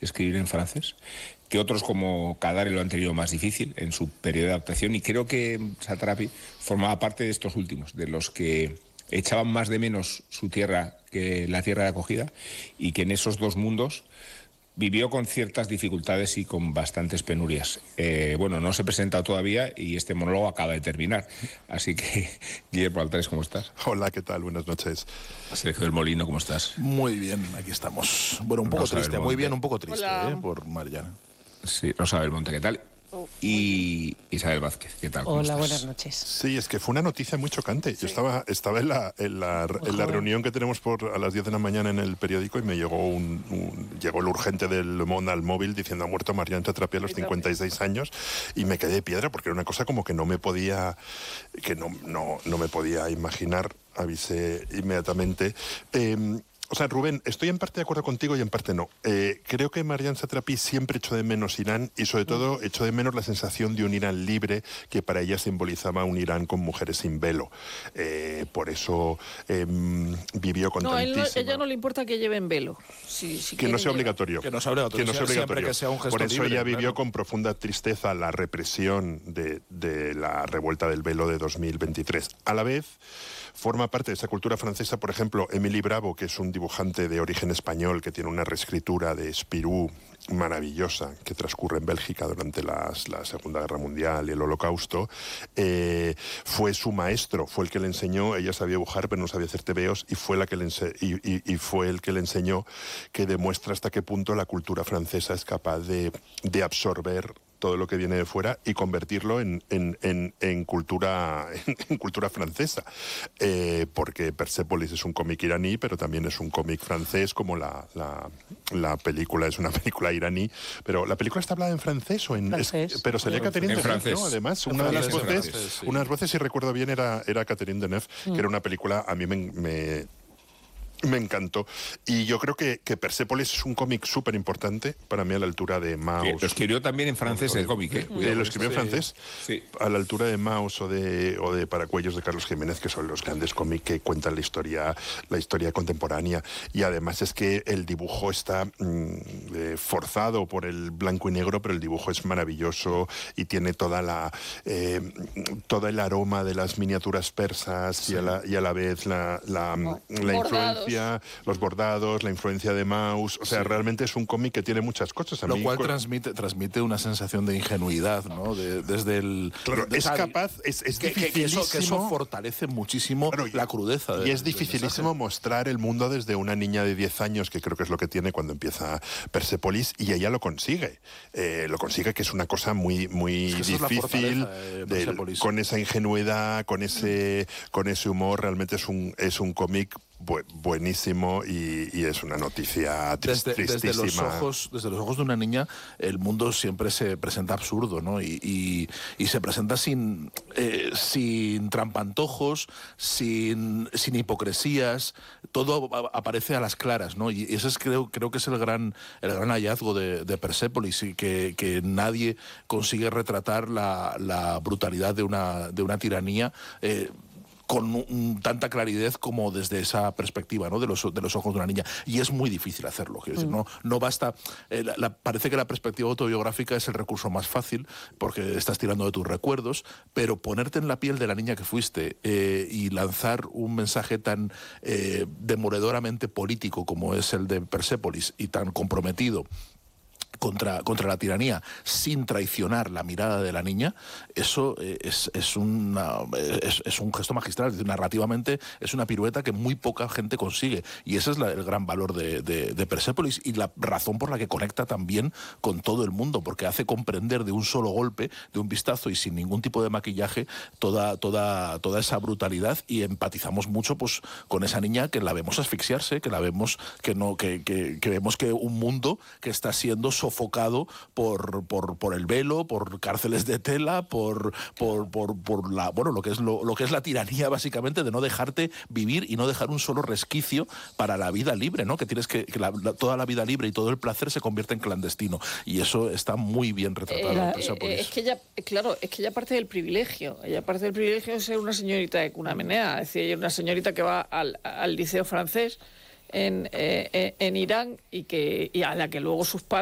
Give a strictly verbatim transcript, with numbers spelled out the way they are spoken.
escribir en francés, que otros como Kadare lo han tenido más difícil en su periodo de adaptación, y creo que Satrapi formaba parte de estos últimos, de los que echaban más de menos su tierra que la tierra de acogida, y que en esos dos mundos vivió con ciertas dificultades y con bastantes penurias. Eh, bueno, no se ha presentado todavía y este monólogo acaba de terminar. Así que, Guillermo Altares, ¿cómo estás? Hola, ¿qué tal? Buenas noches. Sergio del Molino, ¿cómo estás? Muy bien, aquí estamos. Bueno, un poco Rosa triste, muy bien, un poco triste, ¿eh? Por Mariana. Sí, Rosa Belmonte, ¿qué tal? Y Isabel Vázquez, ¿qué tal? Hola, buenas noches. Sí, es que fue una noticia muy chocante. Yo estaba, estaba en, la, en, la, en la reunión que tenemos por a las diez de la mañana en el periódico y me llegó un, un llegó el urgente del Le Monde al móvil diciendo: ha muerto Marianne Satrapi a los cincuenta y seis años, y me quedé de piedra porque era una cosa como que no me podía que no, no, no me podía imaginar. Avisé inmediatamente. Eh, O sea, Rubén, estoy en parte de acuerdo contigo y en parte no. Eh, creo que Marianne Satrapi siempre echó de menos Irán, y sobre todo echó de menos la sensación de un Irán libre que para ella simbolizaba un Irán con mujeres sin velo. Eh, por eso eh, vivió con no, tantísima... él no, ella no le importa que lleven velo. Si, si que no sea obligatorio. Que no sea obligatorio. Que no sea obligatorio. Que sea un gesto por eso libre, ella vivió claro. con profunda tristeza la represión de, de la revuelta del velo de dos mil veintitrés. A la vez, forma parte de esa cultura francesa, por ejemplo, Émilie Bravo, que es un dibujante de origen español que tiene una reescritura de Spirou maravillosa que transcurre en Bélgica durante las, la Segunda Guerra Mundial y el Holocausto. Eh, fue su maestro, fue el que le enseñó. Ella sabía dibujar pero no sabía hacer tebeos, y fue, la que le ense- y, y, y fue el que le enseñó, que demuestra hasta qué punto la cultura francesa es capaz de, de absorber todo lo que viene de fuera y convertirlo en, en, en, en, cultura, en, en cultura francesa. Eh, porque Persépolis es un cómic iraní, pero también es un cómic francés, como la, la, la película es una película iraní. Pero la película está hablada en francés o en... francés. Es, pero salía Catherine Deneuve, ¿no? Además, una de las voces, francés, sí. una de las voces, si recuerdo bien, era, era Catherine Deneuve, mm. que era una película, a mí me... me Me encantó. Y yo creo que, que Persépolis es un cómic súper importante para mí, a la altura de Maus. Lo escribió también en francés el cómic, ¿eh? Eh, lo escribió en francés. Sí. A la altura de Maus o de, o de Paracuellos de Carlos Jiménez, que son los grandes cómics que cuentan la historia, la historia contemporánea. Y además es que el dibujo está mmm, eh, forzado por el blanco y negro, pero el dibujo es maravilloso y tiene toda la eh, todo el aroma de las miniaturas persas, sí. y, a la, y a la vez la, la, oh, la influencia, los bordados, la influencia de Maus. O sea, sí. realmente es un cómic que tiene muchas cosas. A Lo mí, cual con... transmite, transmite una sensación de ingenuidad, ¿no? De, desde el... Claro, de, es de, capaz, es, es que, dificilísimo... Que eso, que eso fortalece muchísimo claro, y, la crudeza. De, y es dificilísimo mostrar el mundo desde una niña de diez años, que creo que es lo que tiene cuando empieza Persépolis, y ella lo consigue. Eh, lo consigue, que es una cosa muy, muy es que difícil, de de, con esa ingenuidad, con ese, con ese humor. Realmente es un, es un cómic buenísimo y, y es una noticia trist, desde, tristísima. Desde los, ojos, desde los ojos de una niña, el mundo siempre se presenta absurdo, ¿no? Y, y, y se presenta sin, eh, sin trampantojos, sin, sin hipocresías, todo aparece a las claras, ¿no? Y ese es, creo, creo que es el gran, el gran hallazgo de, de Persépolis, y que, que nadie consigue retratar la, la brutalidad de una, de una tiranía eh, con un, tanta claridad como desde esa perspectiva, ¿no? de, los, de los ojos de una niña. Y es muy difícil hacerlo. Quiero decir, mm. no, no basta... Eh, la, la, parece que la perspectiva autobiográfica es el recurso más fácil, porque estás tirando de tus recuerdos, pero ponerte en la piel de la niña que fuiste eh, y lanzar un mensaje tan eh, demoledoramente político como es el de Persépolis, y tan comprometido Contra, contra la tiranía, sin traicionar la mirada de la niña, eso es, es, una, es, es un gesto magistral. Narrativamente es una pirueta que muy poca gente consigue, y ese es la, el gran valor de, de, de Persépolis, y la razón por la que conecta también con todo el mundo, porque hace comprender de un solo golpe, de un vistazo y sin ningún tipo de maquillaje, toda, toda, toda esa brutalidad, y empatizamos mucho pues, con esa niña, que la vemos asfixiarse, que la vemos que no que, que, que vemos que un mundo que está siendo sofocado por, por, por el velo, por cárceles de tela, por, por, por, por la, bueno, lo que es lo, lo que es la tiranía, básicamente, de no dejarte vivir y no dejar un solo resquicio para la vida libre, ¿no? Que tienes que, que la, la, toda la vida libre y todo el placer se convierte en clandestino, y eso está muy bien retratado eh, en Persépolis. Eh, es que ella, claro, es que ella parte del privilegio, ella parte del privilegio de ser una señorita de cuna menea, es decir, una señorita que va al, al liceo francés en, eh, en Irán, y que y a la que luego sus padres